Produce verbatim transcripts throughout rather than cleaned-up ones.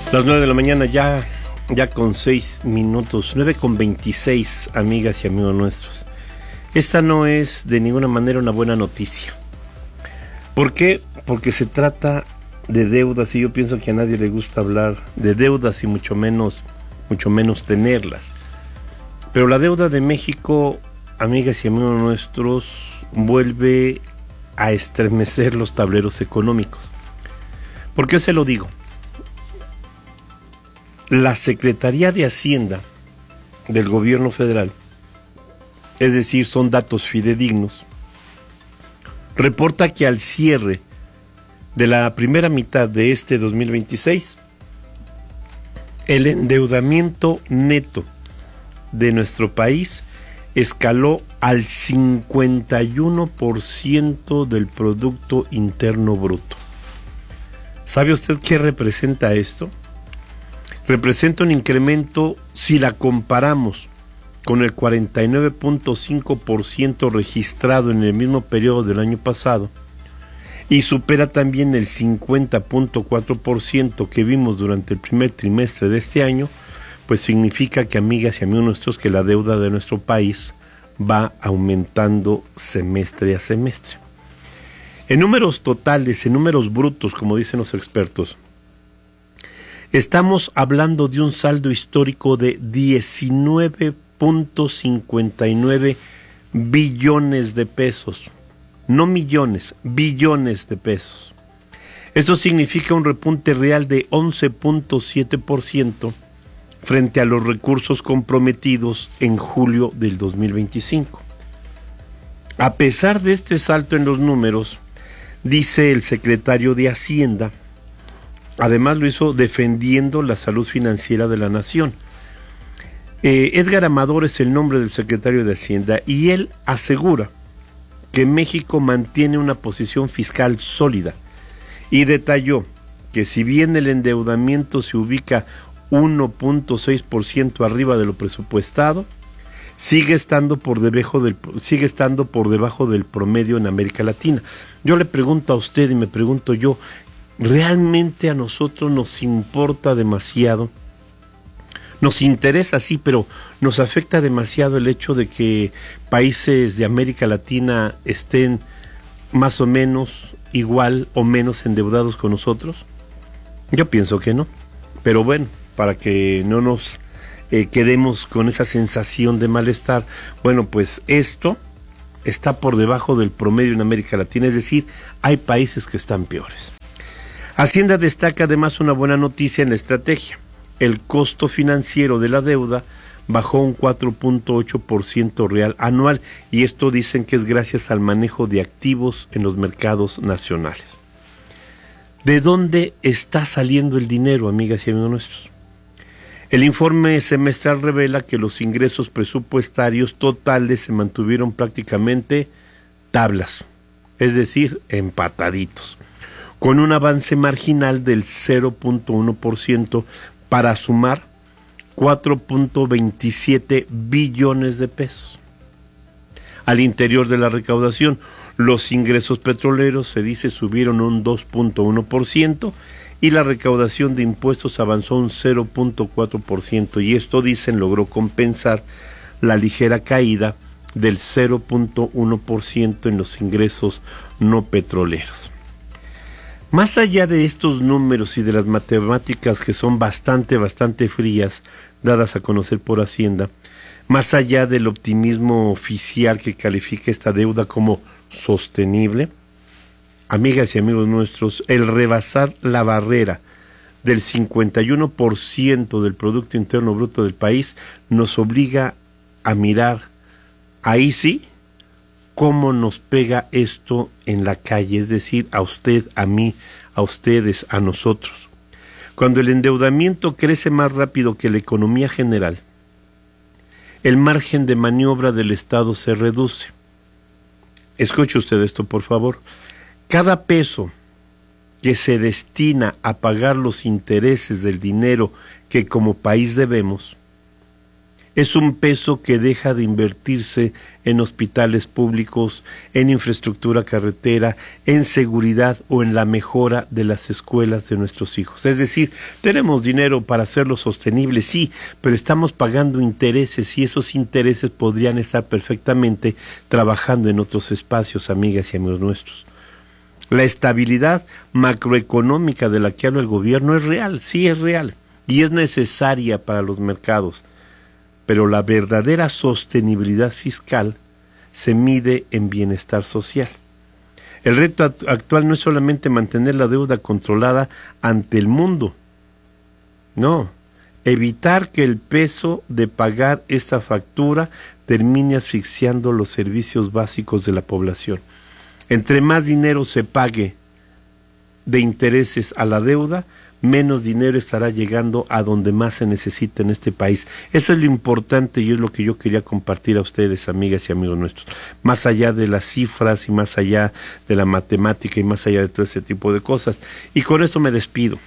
Las nueve de la mañana ya, ya con seis minutos, nueve con veintiséis, amigas y amigos nuestros. Esta no es de ninguna manera una buena noticia. ¿Por qué? Porque se trata de deudas y yo pienso que a nadie le gusta hablar de deudas y mucho menos, mucho menos tenerlas. Pero la deuda de México, amigas y amigos nuestros, vuelve a estremecer los tableros económicos. ¿Por qué se lo digo? La Secretaría de Hacienda del Gobierno Federal, es decir, son datos fidedignos, reporta que al cierre de la primera mitad de este dos mil veintiséis, el endeudamiento neto de nuestro país escaló al cincuenta y uno por ciento del Producto Interno Bruto. ¿Sabe usted qué representa esto? Representa un incremento, si la comparamos con el cuarenta y nueve punto cinco por ciento registrado en el mismo periodo del año pasado, y supera también el cincuenta punto cuatro por ciento que vimos durante el primer trimestre de este año, pues significa que, amigas y amigos nuestros, que la deuda de nuestro país va aumentando semestre a semestre. En números totales, en números brutos, como dicen los expertos, estamos hablando de un saldo histórico de diecinueve punto cincuenta y nueve billones de pesos. No millones, billones de pesos. Esto significa un repunte real de once punto siete por ciento frente a los recursos comprometidos en julio del dos mil veinticinco. A pesar de este salto en los números, dice el secretario de Hacienda, además lo hizo defendiendo la salud financiera de la nación. Eh, Edgar Amador es el nombre del secretario de Hacienda y él asegura que México mantiene una posición fiscal sólida y detalló que si bien el endeudamiento se ubica uno punto seis por ciento arriba de lo presupuestado, sigue estando por debajo del sigue estando por debajo del promedio en América Latina. Yo le pregunto a usted y me pregunto yo, ¿realmente a nosotros nos importa demasiado? Nos interesa, sí, pero nos afecta demasiado el hecho de que países de América Latina estén más o menos igual o menos endeudados con nosotros. Yo pienso que no, pero bueno, para que no nos eh, quedemos con esa sensación de malestar, bueno, pues esto está por debajo del promedio en América Latina, es decir, hay países que están peores. Hacienda destaca además una buena noticia en la estrategia. El costo financiero de la deuda bajó un cuatro punto ocho por ciento real anual, y esto dicen que es gracias al manejo de activos en los mercados nacionales. ¿De dónde está saliendo el dinero, amigas y amigos nuestros? El informe semestral revela que los ingresos presupuestarios totales se mantuvieron prácticamente tablas, es decir, empataditos, con un avance marginal del cero punto uno por ciento para sumar cuatro punto veintisiete billones de pesos. Al interior de la recaudación, los ingresos petroleros, se dice, subieron un dos punto uno por ciento y la recaudación de impuestos avanzó un cero punto cuatro por ciento, y esto, dicen, logró compensar la ligera caída del cero punto uno por ciento en los ingresos no petroleros. Más allá de estos números y de las matemáticas que son bastante, bastante frías, dadas a conocer por Hacienda, más allá del optimismo oficial que califica esta deuda como sostenible, amigas y amigos nuestros, el rebasar la barrera del cincuenta y uno por ciento del Producto Interno Bruto del país nos obliga a mirar, ahí sí, cómo nos pega esto en la calle, es decir, a usted, a mí, a ustedes, a nosotros. Cuando el endeudamiento crece más rápido que la economía general, el margen de maniobra del Estado se reduce. Escuche usted esto, por favor. Cada peso que se destina a pagar los intereses del dinero que como país debemos, Es un peso que deja de invertirse en hospitales públicos, en infraestructura carretera, en seguridad o en la mejora de las escuelas de nuestros hijos. Es decir, tenemos dinero para hacerlo sostenible, sí, pero estamos pagando intereses y esos intereses podrían estar perfectamente trabajando en otros espacios, amigas y amigos nuestros. La estabilidad macroeconómica de la que habla el gobierno es real, sí es real, y es necesaria para los mercados. Pero la verdadera sostenibilidad fiscal se mide en bienestar social. El reto actual no es solamente mantener la deuda controlada ante el mundo, no, evitar que el peso de pagar esta factura termine asfixiando los servicios básicos de la población. Entre más dinero se pague de intereses a la deuda, menos dinero estará llegando a donde más se necesita en este país. Eso es lo importante y es lo que yo quería compartir a ustedes, amigas y amigos nuestros. Más allá de las cifras y más allá de la matemática y más allá de todo ese tipo de cosas. Y con esto me despido.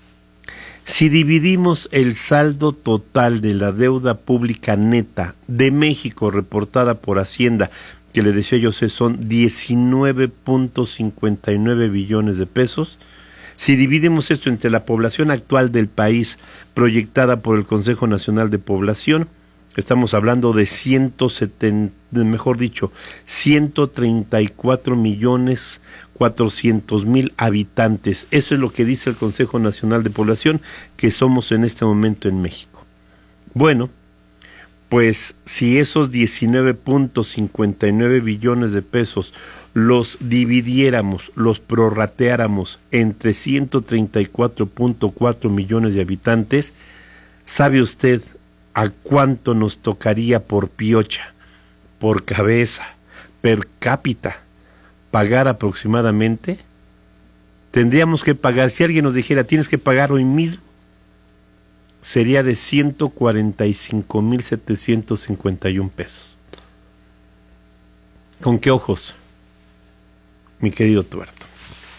Si dividimos el saldo total de la deuda pública neta de México reportada por Hacienda, que le decía yo, son diecinueve punto cincuenta y nueve billones de pesos, si dividimos esto entre la población actual del país proyectada por el Consejo Nacional de Población, estamos hablando de ciento setenta, mejor dicho, ciento treinta y cuatro millones cuatrocientos mil habitantes. Eso es lo que dice el Consejo Nacional de Población que somos en este momento en México. Bueno, pues si esos diecinueve punto cincuenta y nueve billones de pesos los dividiéramos, los prorrateáramos entre ciento treinta y cuatro punto cuatro millones de habitantes, ¿sabe usted a cuánto nos tocaría por piocha, por cabeza, per cápita, pagar aproximadamente? Tendríamos que pagar, si alguien nos dijera, tienes que pagar hoy mismo, sería de ciento cuarenta y cinco mil setecientos cincuenta y uno pesos. ¿Con qué ojos, mi querido tuerto?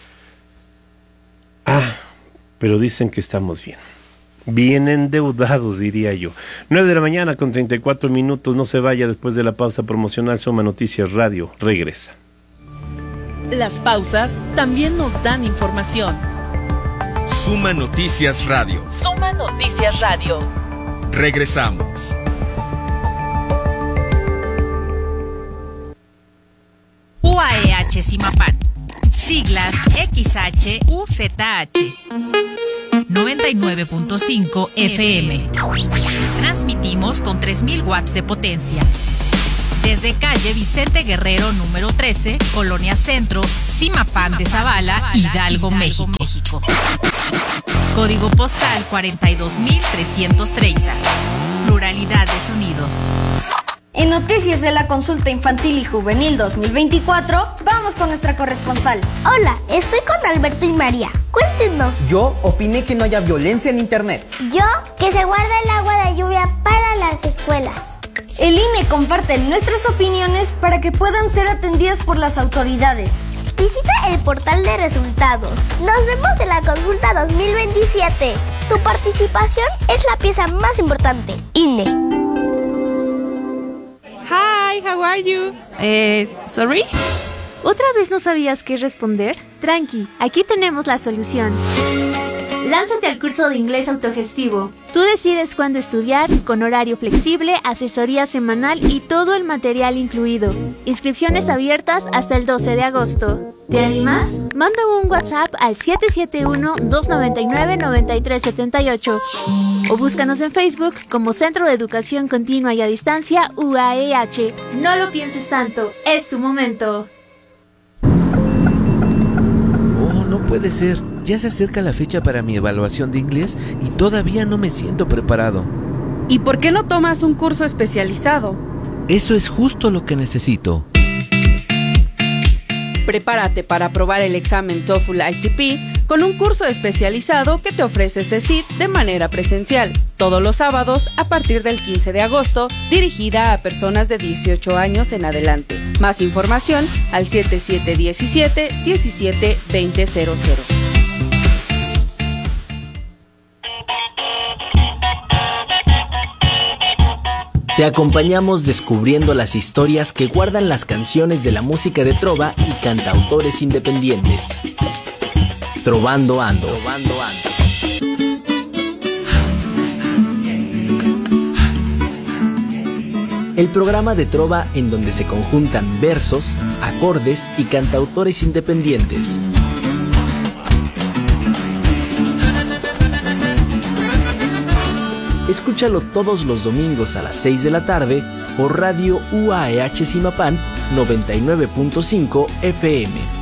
Ah, pero dicen que estamos bien. Bien endeudados, diría yo. nueve de la mañana con treinta y cuatro minutos. No se vaya después de la pausa promocional. Soma Noticias Radio regresa. Las pausas también nos dan información. Suma Noticias Radio. Suma Noticias Radio. Regresamos. U A E H Simapán. Siglas X H U Z H. noventa y nueve punto cinco F M. Transmitimos con tres mil watts de potencia. Desde calle Vicente Guerrero número trece, Colonia Centro, Simapán de Zavala, Hidalgo, México. Código postal cuarenta y dos mil trescientos treinta. Pluralidad de sonidos. En Noticias de la Consulta Infantil y Juvenil dos mil veinticuatro, vamos con nuestra corresponsal. Hola, estoy con Alberto y María. Cuéntenos. Yo opiné que no haya violencia en internet. Yo, que se guarda el agua de lluvia para las escuelas. El I N E comparte nuestras opiniones para que puedan ser atendidas por las autoridades. Visita el portal de resultados. Nos vemos en la consulta dos mil veintisiete. Tu participación es la pieza más importante. I N E. Hi, how are you? Eh, sorry? ¿Otra vez no sabías qué responder? Tranqui, aquí tenemos la solución. Lánzate al curso de inglés autogestivo. Tú decides cuándo estudiar, con horario flexible, asesoría semanal y todo el material incluido. Inscripciones abiertas hasta el doce de agosto. ¿Te animas? Manda un WhatsApp al siete siete uno, dos nueve nueve, nueve tres siete ocho o búscanos en Facebook como Centro de Educación Continua y a Distancia U A E H. No lo pienses tanto, es tu momento. Oh, no puede ser. Ya se acerca la fecha para mi evaluación de inglés y todavía no me siento preparado. ¿Y por qué no tomas un curso especializado? Eso es justo lo que necesito. Prepárate para aprobar el examen TOEFL I T P con un curso especializado que te ofrece C E C I T de manera presencial, todos los sábados a partir del quince de agosto, dirigida a personas de dieciocho años en adelante. Más información al siete siete uno siete, uno siete dos cero cero cero. Te acompañamos descubriendo las historias que guardan las canciones de la música de trova y cantautores independientes. Trovando Ando. Trovando Ando. El programa de trova en donde se conjuntan versos, acordes y cantautores independientes. Escúchalo todos los domingos a las seis de la tarde por Radio U A E H Zimapán noventa y nueve punto cinco F M.